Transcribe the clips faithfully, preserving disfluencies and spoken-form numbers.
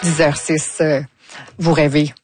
dix heures six, euh, vous rêvez.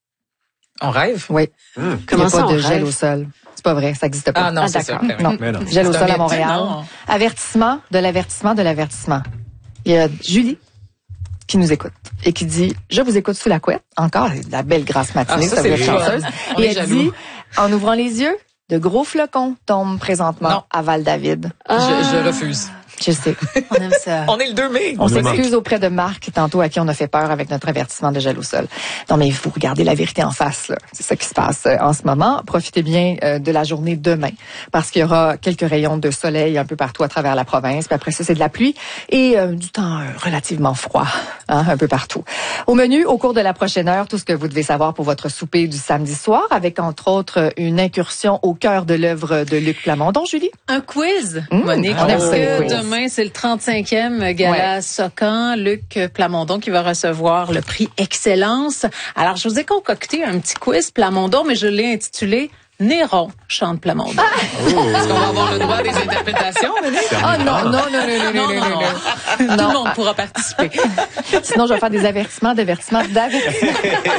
On rêve? Oui. Hum. Il n'y a ça, pas on de rêve? gel au sol. C'est pas vrai, ça n'existe pas. Ah non, Ah, c'est d'accord. ça. Ben oui. Non, Mais non. gel au C'est sol un à Montréal. non. Avertissement de l'avertissement de l'avertissement. Il y a Julie qui nous écoute et qui dit « Je vous écoute sous la couette. » Encore la belle grasse matinée, Ah, ça, ça, c'est vous êtes le fun. chanceuse. On Et est elle jaloux. dit, en ouvrant les yeux, de gros flocons tombent présentement Non. à Val-David. Je, je refuse. Je sais. On aime ça. On est le deux mai. On nous s'excuse auprès de Marc, tantôt à qui on a fait peur avec notre avertissement de gel au sol. Non, mais vous regardez la vérité en face, là. C'est ça qui se passe euh, en ce moment. Profitez bien euh, de la journée demain, parce qu'il y aura quelques rayons de soleil un peu partout à travers la province. Puis après ça, c'est de la pluie et euh, du temps euh, relativement froid, hein, un peu partout. Au menu, au cours de la prochaine heure, tout ce que vous devez savoir pour votre souper du samedi soir, avec entre autres une incursion au cœur de l'œuvre de Luc Plamondon, Julie. Un quiz, Mmh, Monique, on aime parce ça, les que quiz. demain, c'est le trente-cinquième gala Ouais. Socan. Luc Plamondon qui va recevoir le prix Excellence. Alors, je vous ai concocté un petit quiz Plamondon, mais je l'ai intitulé Néron chante Plamondon. Est-ce qu'on va avoir le droit des interprétations, Monique? Ah non, non, non, non, non, Non, non, non. Tout le Non. monde pourra participer. Sinon, je vais faire des avertissements, d'avertissements, d'avertissements.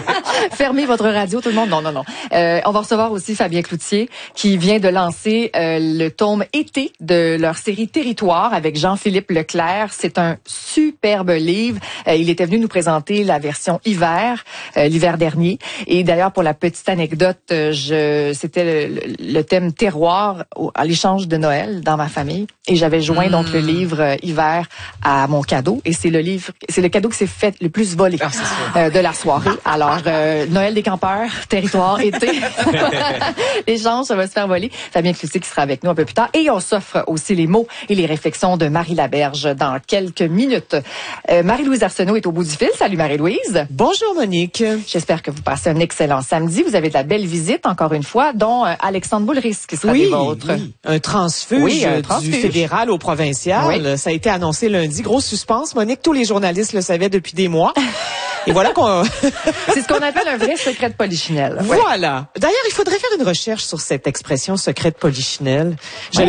Fermez votre radio, tout le monde. Non, non, non. Euh, on va recevoir aussi Fabien Cloutier, qui vient de lancer euh, le tome été de leur série Territoire avec Jean-Philippe Leclerc. C'est un superbe livre. Euh, il était venu nous présenter la version hiver, euh, l'hiver dernier. Et d'ailleurs, pour la petite anecdote, euh, je c'était le, le thème terroir au, à l'échange de Noël dans ma famille. Et j'avais joint Mmh. donc le livre euh, hiver à mon cadeau. Et c'est le livre, c'est le cadeau qui s'est fait le plus volé Ah, c'est sûr. euh, de la soirée. Alors, euh, Noël des campeurs, territoire, été. L'échange, ça va se faire voler. Fabien Cloutier qui sera avec nous un peu plus tard. Et on s'offre aussi les mots et les réflexions de Marie Laberge dans quelques minutes. Euh, Marie-Louise Arsenault est au bout du fil. Salut Marie-Louise. Bonjour Monique. J'espère que vous passez un excellent samedi. Vous avez de la belle visite, encore une fois, dont euh, Alexandre Boulris qui sera des vôtres. oui, un transfuge, Oui, un euh, transfuge. du fédéral au provincial. Oui. Ça a été annoncé lundi. Gros suspense, Monique. Tous les journalistes le savaient depuis des mois. Et voilà qu'on... C'est ce qu'on appelle un vrai secret de polichinelle. Ouais. Voilà. D'ailleurs, il faudrait faire une recherche sur cette expression secret de polichinelle. Je